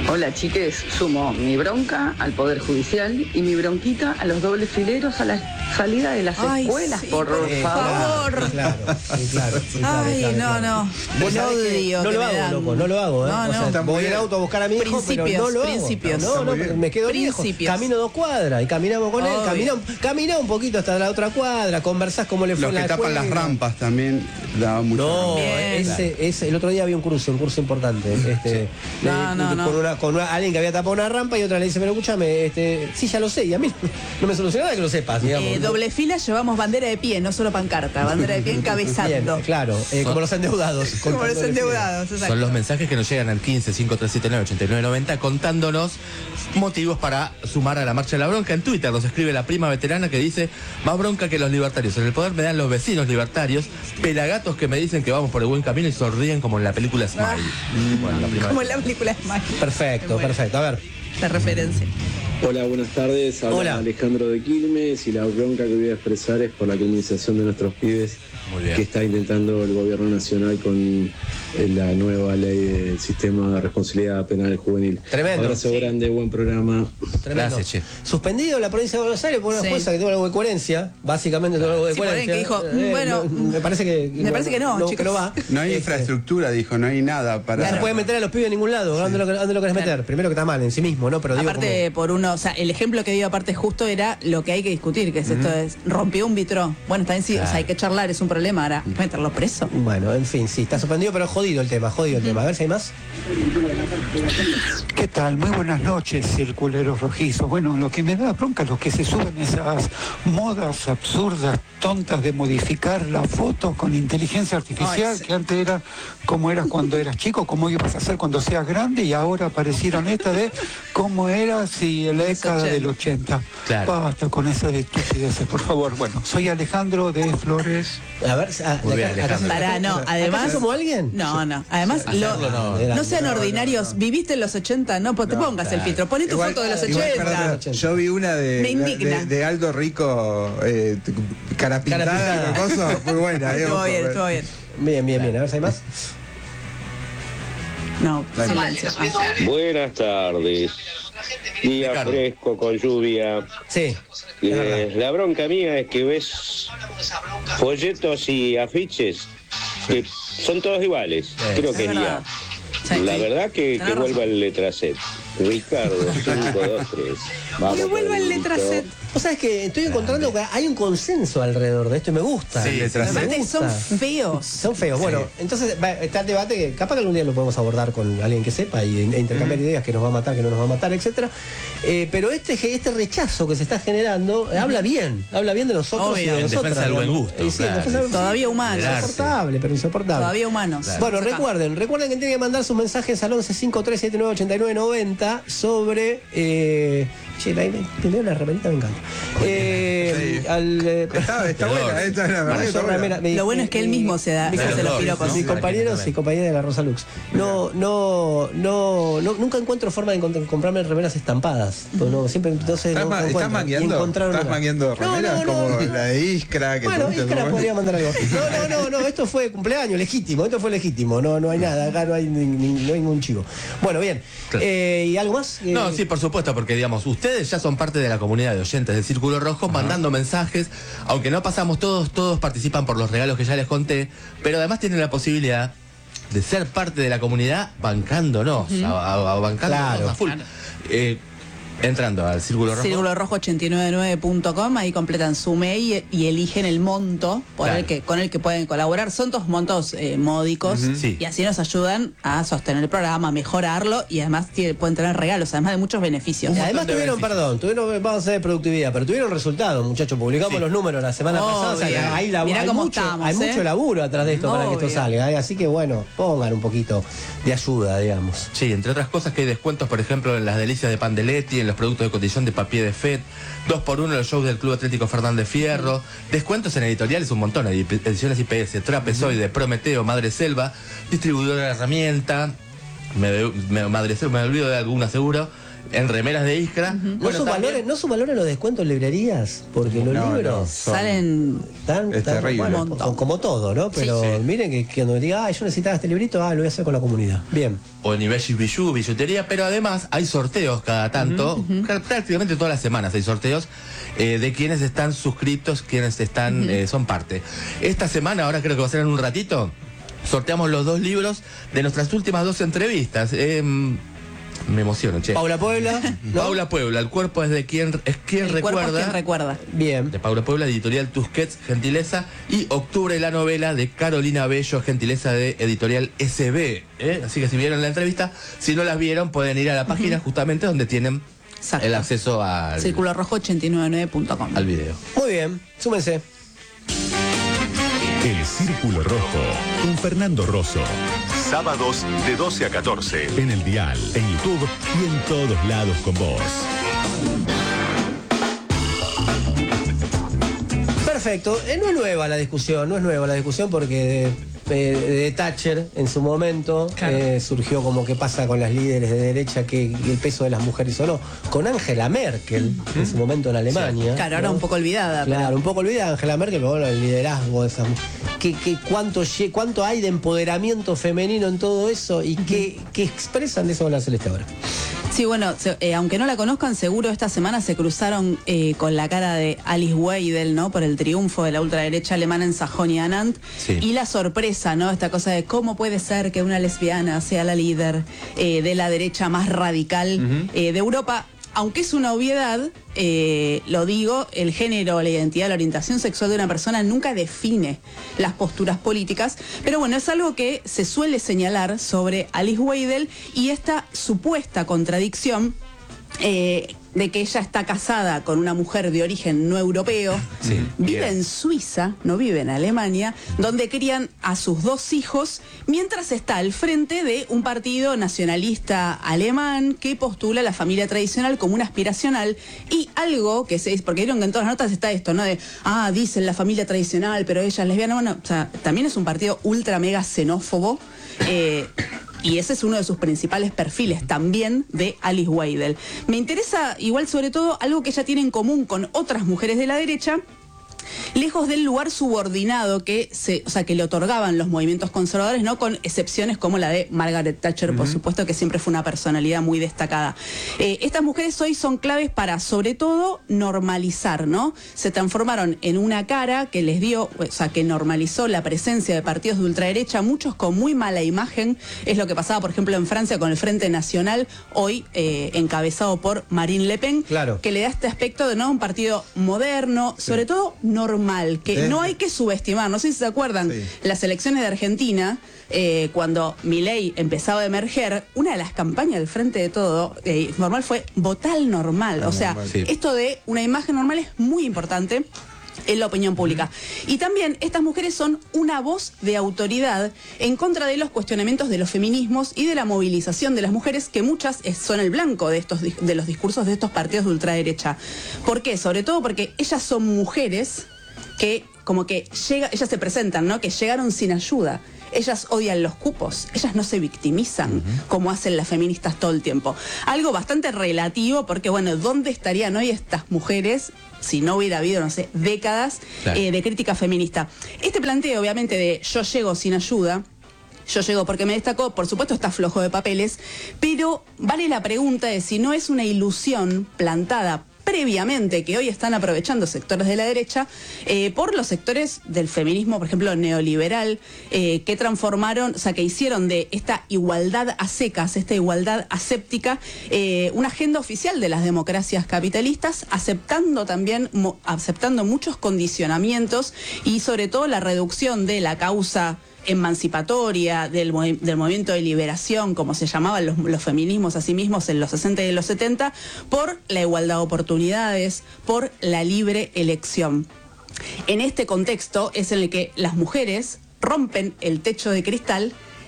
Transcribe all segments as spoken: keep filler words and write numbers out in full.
Hola chiques, sumo mi bronca al Poder Judicial y mi bronquita a los dobles fileros a la salida de las Ay, escuelas, sí, por por favor. favor. Claro, sí, claro, sí, claro, Ay, claro, no, claro. no. Vos El sabés que odio no que lo me hago, dan. loco, no lo hago, ¿eh? No, O sea, no. voy en auto a buscar a mi hijo, pero Principios, no lo hago. principios. No, no, me quedo viejo. Principios. Camino dos cuadras y caminamos con él. Obvio. Camina, camina un poquito hasta la otra cuadra, conversás cómo le fue Los en que la tapan escuela. las rampas también daban mucho. No, Bien. ese, ese, el otro día había un curso, un curso importante. Este, No, le- no, no. Con, una, con una- alguien que había tapado una rampa y otra le dice, pero escúchame, este, sí, ya lo sé, y a mí no me soluciona nada que lo sepas, digamos. Eh, doble fila llevamos bandera de pie, no solo pancarta, bandera de pie encabezando. Bien, claro, eh, como los endeudados. Como los contando el endeudados, exacto. Son los mensajes que nos llegan al quince cinco tres siete nueve ocho nueve nueve cero contándonos motivos para sumar a la marcha de la bronca. En Twitter nos escribe la prima veterana que dice: más bronca que los libertarios. En el poder me dan los vecinos libertarios, pelagatos que me dicen que vamos por el buen camino y sonríen como en la película Smile. Mm. Bueno, la prima Como en la película Smile. Perfecto, Bueno, perfecto. A ver. La referencia. Hola, buenas tardes. Habla Hola. Alejandro de Quilmes y la bronca que voy a expresar es por la criminalización de nuestros pibes Muy bien. que está intentando el gobierno nacional con eh, la nueva ley del sistema de responsabilidad penal juvenil. Tremendo. Abrazo Sí. grande, buen programa. Tremendo. Gracias, che. Suspendido en la provincia de Buenos Aires por una Sí. jueza que tuvo algo de coherencia, básicamente tuvo algo de Sí, por ahí coherencia. que dijo, Eh, bueno, no, me parece que me parece que no, que chicos. no va. No hay Este, infraestructura, dijo, no hay nada para. No se puede meter a los pibes en ningún lado. ¿Dónde, lo, ¿Dónde lo querés Claro. meter? Primero que está mal en sí mismo, ¿no? Pero digo Aparte, por uno, o sea, el ejemplo que dio aparte justo era lo que hay que discutir, que es esto es, rompió un vitro. Bueno, está en sí, o sea, hay que charlar, es un problema, ahora meterlo preso. como... Bueno, en fin, sí, está suspendido, pero jodido el tema, jodido el tema. A ver si hay más. ¿Qué tal? Muy buenas noches, circuleros rojizos. Bueno, lo que me da bronca es lo que se suben esas modas absurdas, tontas de modificar la foto con inteligencia artificial, Ay, sí. que antes era como eras cuando eras chico, cómo ibas a ser cuando seas grande, y ahora aparecieron estas de cómo eras si en la década del ochenta. Claro. Basta con esas estupideces, por favor. Bueno, soy Alejandro de Flores. A ver, ah, Muy de bien, acá- acá Alejandro. se- Pará, no, ¿Acá además- se sumó alguien? No, no. Además, lo- Hacerlo no. Era- no sean ordinarios. Viviste en los ochenta, no, pues te pongas el claro. filtro. Poné tu Igual- foto de los igual, ochenta. perdón, pero yo vi una de, Me indigna. de, de Aldo Rico, eh, t- cara pintada, Cara pintada. con coso, muy buena. eh, Estuvo ojo, bien, eh. estuvo bien. Bien, bien, bien. A ver si hay más. No, Dale. silencio. Ah. Buenas tardes. Día Ricardo. fresco con lluvia. Sí. es verdad. Eh, la bronca mía es que ves folletos y afiches que son todos iguales. Creo que Es es verdad. ya. Sí. La verdad que, Tenés que razón. vuelva el letracet. Ricardo, cinco dos tres. Vamos. Que vuelva el Carlito. letracet. Vos sabés que estoy encontrando que hay un consenso alrededor de esto y me gusta. Sí, letra me C. Aparte son gusta. feos. Son feos. Bueno, entonces va, está el debate que capaz que algún día lo podemos abordar con alguien que sepa y, e intercambiar ideas, que nos va a matar, que no nos va a matar, etcétera. Eh, pero este, este rechazo que se está generando eh, habla bien, habla bien de nosotros y Obvio. de En nosotras. defensa del buen digamos. gusto, Y sí, en claro. defensa del- Todavía humanos. Claro. Insoportable, pero insoportable. Todavía humanos. Bueno, Acá. recuerden, recuerden que tienen que mandar sus mensajes al once cinco tres siete nueve ocho nueve nueve cero sobre. Eh, che, la, primero la remerita me encanta. Eh, Sí. al, eh, Está, está Pero, buena, esta es la verdad. Bueno, está yo buena. remera- mi- Lo bueno es que él mi- mismo se da, mi- se hace los Flores, piropos. ¿no? mis compañeros y compañeras de la Rosa Lux. No, no, no, no, nunca encuentro forma de encont- comprarme remeras estampadas. Pues no, siempre entonces ¿Estás, no ma- encuentro. estás Y mangueando? encontraron ¿Estás una. mangueando No, remeras no, no, como no. la de Iskra? Que Bueno, te gusta Iskra como- podría mandar algo. No, no, no, no, esto fue cumpleaños, legítimo, esto fue legítimo, no, no hay nada, acá no hay, ni- ni- no hay ningún chivo. Bueno, bien. Claro. Eh, ¿Y algo más? Eh, No, sí, por supuesto, porque digamos, ustedes ya son parte de la comunidad de oyentes del Círculo Rojo, mandando mensajes, aunque no pasamos todos, todos participan por los regalos que ya les conté, pero además tienen la posibilidad de ser parte de la comunidad bancándonos, a, a- a- bancándonos Claro. a full. Eh, entrando al Círculo Rojo. Círculo Rojo ochenta y nueve nueve punto com, ahí completan su mail y, y eligen el monto por Claro. el que, con el que pueden colaborar. Son todos montos eh, módicos Sí. y así nos ayudan a sostener el programa, a mejorarlo y además tiene- pueden tener regalos, además de muchos beneficios. Y además montón de tuvieron, beneficios. perdón, tuvieron, vamos a hacer de productividad, pero tuvieron resultados, muchachos. Publicamos Sí. los números la semana Obvio. pasada. O sea, que hay, lab- Mirá hay cómo mucho, estamos, hay ¿eh? mucho laburo atrás de esto para que esto Obvio. salga. ¿eh? Así que bueno, pongan un poquito de ayuda, digamos. Sí, entre otras cosas que hay descuentos, por ejemplo, en las delicias de Pandeletti, en los productos de cotillón de papier de Fed, dos por uno en los shows del Club Atlético Fernández Fierro, descuentos en editoriales un montón, edi- ediciones I P S, Trapezoide, Prometeo, Madre Selva, distribuidora de herramienta, me, me- Madre Selva, me olvido de alguna seguro, en remeras de Iskra. ¿No, Bueno, son también- valores, ¿No son valores los descuentos en librerías? Porque los No, libros no, son- Salen están, Es están- terrible. bueno, Un montón. son como todo, ¿no? Pero Sí, sí. miren que, que cuando diga, ah, yo necesitaba este librito, ah, lo voy a hacer con la comunidad. Bien. o en Ibeji Bijou, billutería, pero además hay sorteos cada tanto, ca- prácticamente todas las semanas hay sorteos eh, de quienes están suscritos, quienes están eh, son parte. Esta semana, ahora creo que va a ser en un ratito, sorteamos los dos libros de nuestras últimas dos entrevistas. Eh, me emociono, che. Paula Puebla, ¿no? Paula Puebla, el cuerpo es de quien es quien el cuerpo es recuerda. quien recuerda. Bien. De Paula Puebla, editorial Tusquets, Gentileza, y Octubre, la novela de Carolina Bello, Gentileza de editorial S B. ¿eh? Así que si vieron la entrevista, si no las vieron, pueden ir a la página justamente donde tienen Exacto. el acceso al, Círculo Rojo ochenta y nueve nueve punto com. al video. Muy bien, súmense. El Círculo Rojo con Fernando Rosso. Sábados de doce a catorce en el Dial, en YouTube y en todos lados con vos. Perfecto. Eh, no es nueva la discusión, no es nueva la discusión porque de, de- de Thatcher en su momento Claro. eh, surgió como qué pasa con las líderes de derecha, que el peso de las mujeres o no. Con Angela Merkel en su momento en Alemania. Claro, ahora ¿no? un poco olvidada. pero- Claro, un poco olvidada Angela Merkel, pero bueno, el liderazgo de esa mujer. ¿Qué, qué, cuánto, lle- ¿Cuánto hay de empoderamiento femenino en todo eso y qué, qué expresan de eso con la Celeste ahora? Sí, bueno, se- eh, aunque no la conozcan, seguro esta semana se cruzaron eh, con la cara de Alice Weidel, ¿no? Por el triunfo de la ultraderecha alemana en Sajonia-Anhalt. Sí. Y la sorpresa, ¿no? Esta cosa de cómo puede ser que una lesbiana sea la líder eh, de la derecha más radical eh, de Europa. Aunque es una obviedad, eh, lo digo, el género, la identidad, la orientación sexual de una persona nunca define las posturas políticas, pero bueno, es algo que se suele señalar sobre Alice Weidel y esta supuesta contradicción eh, de que ella está casada con una mujer de origen no europeo, Sí, vive bien. en Suiza, no vive en Alemania, donde crían a sus dos hijos, mientras está al frente de un partido nacionalista alemán que postula la familia tradicional como una aspiracional, y algo que se dice, porque vieron que en todas las notas está esto, ¿no? De, ah, dicen la familia tradicional, pero ella es lesbiana, bueno, o sea, también es un partido ultra mega xenófobo, eh, y ese es uno de sus principales perfiles también de Alice Weidel. Me interesa igual sobre todo algo que ella tiene en común con otras mujeres de la derecha, lejos del lugar subordinado que se, o sea, que le otorgaban los movimientos conservadores, no, con excepciones como la de Margaret Thatcher, por supuesto, que siempre fue una personalidad muy destacada. Eh, estas mujeres hoy son claves para, sobre todo, normalizar, ¿no? Se transformaron en una cara que les dio, o sea, que normalizó la presencia de partidos de ultraderecha, muchos con muy mala imagen. Es lo que pasaba, por ejemplo, en Francia con el Frente Nacional, hoy eh, encabezado por Marine Le Pen, Claro. que le da este aspecto de, ¿no?, un partido moderno, sobre todo normal, que Sí. no hay que subestimar. No sé si se acuerdan, Sí. las elecciones de Argentina, eh, cuando Milei empezaba a emerger, una de las campañas del Frente de Todo eh, normal fue votar normal. O sea, Sí. esto de una imagen normal es muy importante en la opinión pública. Y también estas mujeres son una voz de autoridad en contra de los cuestionamientos de los feminismos y de la movilización de las mujeres, que muchas eh, son el blanco de estos dis- de los discursos de estos partidos de ultraderecha. ¿Por qué? Sobre todo porque ellas son mujeres que como que llega, ellas se presentan, ¿no? Que llegaron sin ayuda. Ellas odian los cupos, ellas no se victimizan como hacen las feministas todo el tiempo. Algo bastante relativo porque, bueno, ¿dónde estarían hoy estas mujeres si no hubiera habido, no sé, décadas Claro. eh, de crítica feminista? Este planteo, obviamente, de yo llego sin ayuda, yo llego porque me destacó, por supuesto está flojo de papeles, pero vale la pregunta de si no es una ilusión plantada previamente, que hoy están aprovechando sectores de la derecha, eh, por los sectores del feminismo, por ejemplo, neoliberal, eh, que transformaron, o sea, que hicieron de esta igualdad a secas, esta igualdad aséptica, eh, una agenda oficial de las democracias capitalistas, aceptando también, mo- aceptando muchos condicionamientos y sobre todo la reducción de la causa emancipatoria, del, movi- del movimiento de liberación, como se llamaban los, los feminismos a sí mismos en los sesenta y en los setenta, por la igualdad de oportunidades, por la libre elección. En este contexto es en el que las mujeres rompen el techo de cristal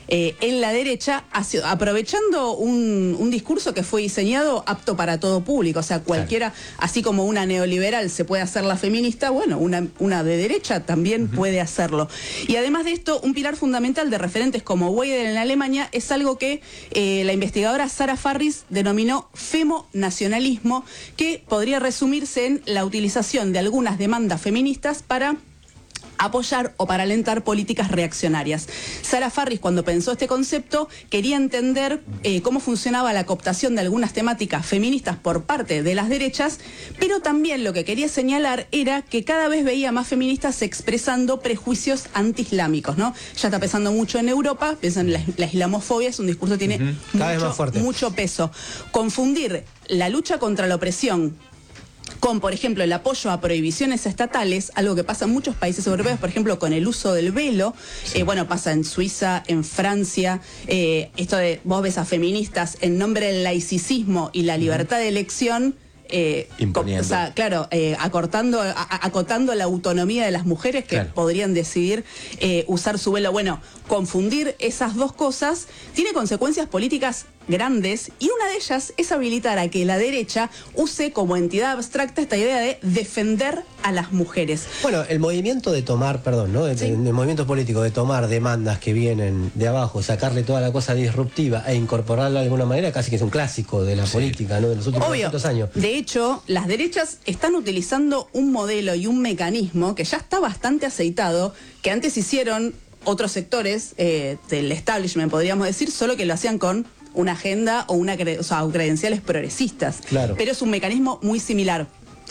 eh, en la derecha, hacia, aprovechando un, un discurso que fue diseñado apto para todo público. O sea, cualquiera, claro. Así como una neoliberal se puede hacer la feminista, bueno, una, una de derecha también uh-huh. puede hacerlo. Y además de esto, un pilar fundamental de referentes como Weidel en Alemania es algo que eh, la investigadora Sarah Farris denominó femonacionalismo, que podría resumirse en la utilización de algunas demandas feministas para apoyar o para alentar políticas reaccionarias. Sarah Farris, cuando pensó este concepto, quería entender eh, cómo funcionaba la cooptación de algunas temáticas feministas por parte de las derechas, pero también lo que quería señalar era que cada vez veía más feministas expresando prejuicios antiislámicos, ¿no? Ya está pesando mucho en Europa, piensan en la, la islamofobia, es un discurso que tiene uh-huh. cada mucho, vez más fuerte. mucho peso. Confundir la lucha contra la opresión con, por ejemplo, el apoyo a prohibiciones estatales, algo que pasa en muchos países europeos, por ejemplo, con el uso del velo, sí. eh, bueno, pasa en Suiza, en Francia, eh, esto de vos ves a feministas en nombre del laicismo y la libertad de elección, Eh, o sea, claro, eh, acortando, a, acotando la autonomía de las mujeres que claro. podrían decidir eh, usar su velo. Bueno, confundir esas dos cosas tiene consecuencias políticas grandes, y una de ellas es habilitar a que la derecha use como entidad abstracta esta idea de defender a las mujeres. Bueno, el movimiento de tomar, perdón, ¿no? El, sí. el movimiento político de tomar demandas que vienen de abajo, sacarle toda la cosa disruptiva e incorporarla de alguna manera, casi que es un clásico de la sí. política, ¿no? De los últimos doscientos años. De hecho, las derechas están utilizando un modelo y un mecanismo que ya está bastante aceitado, que antes hicieron otros sectores eh, del establishment, podríamos decir, solo que lo hacían con una agenda o una cre- o sea, credenciales progresistas. Claro. Pero es un mecanismo muy similar.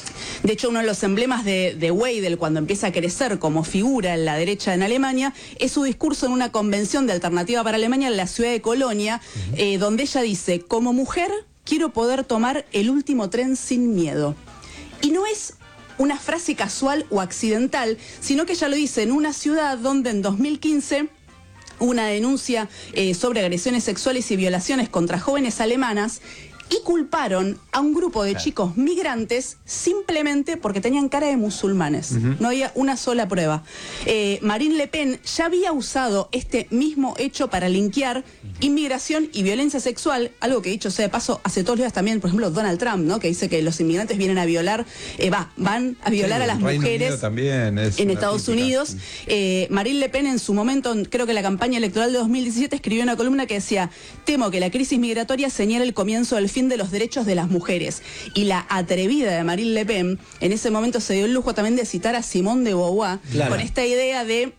De hecho, uno de los emblemas de, de Weidel, cuando empieza a crecer como figura en la derecha en Alemania, es su discurso en una convención de Alternativa para Alemania en la ciudad de Colonia, uh-huh. eh, donde ella dice: como mujer quiero poder tomar el último tren sin miedo. Y no es una frase casual o accidental, sino que ella lo dice en una ciudad donde en dos mil quince una denuncia eh, sobre agresiones sexuales y violaciones contra jóvenes alemanas, y culparon a un grupo de chicos migrantes simplemente porque tenían cara de musulmanes. Uh-huh. No había una sola prueba. Eh, Marine Le Pen ya había usado este mismo hecho para linkear inmigración y violencia sexual, algo que, dicho sea de paso, hace todos los días también, por ejemplo, Donald Trump, ¿no? Que dice que los inmigrantes vienen a violar, eh, va, van a violar sí, a las Reino mujeres Unido también es en Estados típica. Unidos. Eh, Marine Le Pen en su momento, creo que en la campaña electoral de dos mil diecisiete, escribió una columna que decía: temo que la crisis migratoria señale el comienzo del fin de los derechos de las mujeres. Y la atrevida de Marine Le Pen en ese momento se dio el lujo también de citar a Simone de Beauvoir, claro. con esta idea de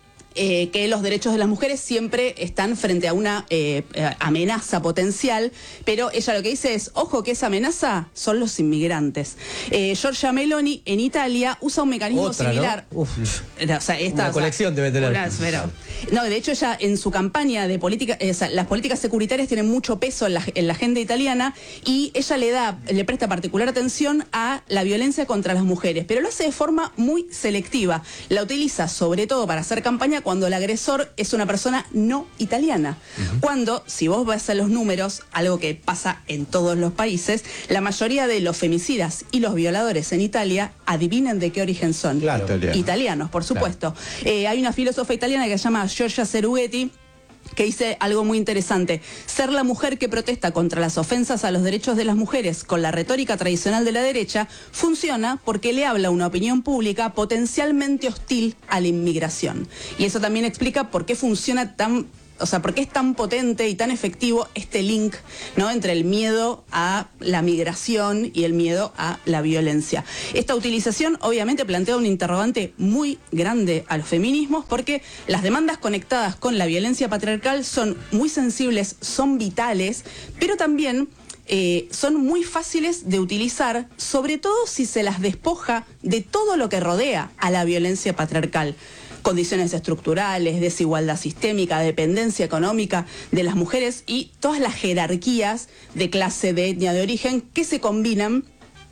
Eh, que los derechos de las mujeres siempre están frente a una eh, amenaza potencial, pero ella lo que dice es: ojo, que esa amenaza son los inmigrantes. Eh, Giorgia Meloni en Italia usa un mecanismo Otra, similar. ¿no? Uf. O sea, esta, una o colección sea, debe tener. Una, pero, no, de hecho ella en su campaña de política, eh, o sea, las políticas securitarias tienen mucho peso en la, en la agenda italiana, y ella le da, le presta particular atención a la violencia contra las mujeres, pero lo hace de forma muy selectiva. La utiliza sobre todo para hacer campaña cuando el agresor es una persona no italiana. Uh-huh. Cuando, si vos vas a los números, algo que pasa en todos los países, la mayoría de los femicidas y los violadores en Italia, adivinen de qué origen son. Claro. Italianos, Italianos por supuesto. Claro. Eh, hay una filósofa italiana que se llama Giorgia Cerughetti, que dice algo muy interesante: ser la mujer que protesta contra las ofensas a los derechos de las mujeres con la retórica tradicional de la derecha funciona porque le habla a una opinión pública potencialmente hostil a la inmigración. Y eso también explica por qué funciona tan... O sea, ¿por qué es tan potente y tan efectivo este link, ¿no?, entre el miedo a la migración y el miedo a la violencia? Esta utilización obviamente plantea un interrogante muy grande a los feminismos, porque las demandas conectadas con la violencia patriarcal son muy sensibles, son vitales, pero también eh, son muy fáciles de utilizar, sobre todo si se las despoja de todo lo que rodea a la violencia patriarcal. Condiciones estructurales, desigualdad sistémica, dependencia económica de las mujeres y todas las jerarquías de clase, de etnia, de origen, que se combinan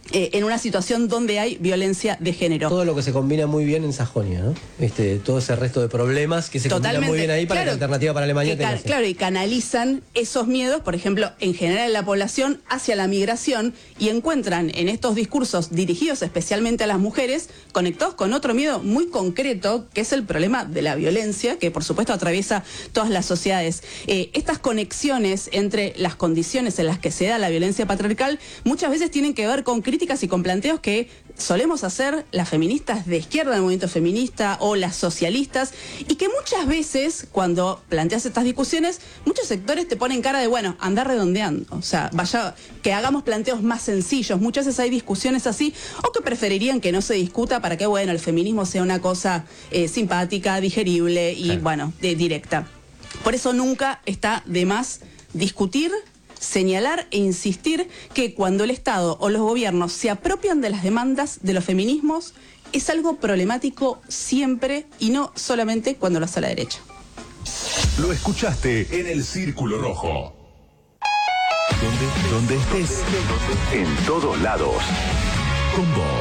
eh, en una situación donde hay violencia de género. Todo lo que se combina muy bien en Sajonia, ¿no? Este, todo ese resto de problemas que se combinan muy bien ahí para claro, que la alternativa para Alemania que, tenga. Claro, y canalizan esos miedos, por ejemplo, en general en la población, hacia la migración, y encuentran en estos discursos dirigidos especialmente a las mujeres, conectados con otro miedo muy concreto, que es el problema de la violencia, que por supuesto atraviesa todas las sociedades. Eh, estas conexiones entre las condiciones en las que se da la violencia patriarcal muchas veces tienen que ver con críticas y con planteos que solemos hacer las feministas de izquierda del movimiento feminista o las socialistas, y que muchas veces cuando planteas estas discusiones muchos sectores te ponen cara de bueno, andar redondeando, o sea, vaya, que hagamos planteos más sencillos. Muchas veces hay discusiones así, o que preferirían que no se discuta para que bueno, el feminismo sea una cosa eh, simpática, digerible y sí. bueno, de, directa. Por eso nunca está de más discutir, señalar e insistir que cuando el Estado o los gobiernos se apropian de las demandas de los feminismos es algo problemático siempre y no solamente cuando lo hace la derecha. Lo escuchaste en el Círculo Rojo. Donde, donde estés, en todos lados, con vos.